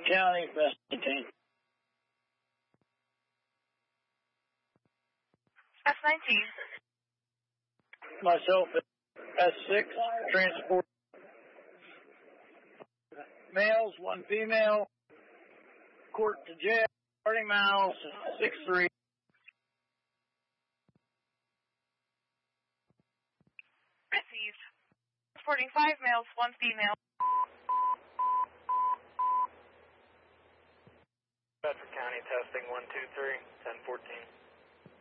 County, F-19. F-19. Myself, S6, transport. Males, 1 female. Court to jail, 30 miles, 6-3. Received. Transporting 5 males, 1 female. Bedford County, testing 123, 1014.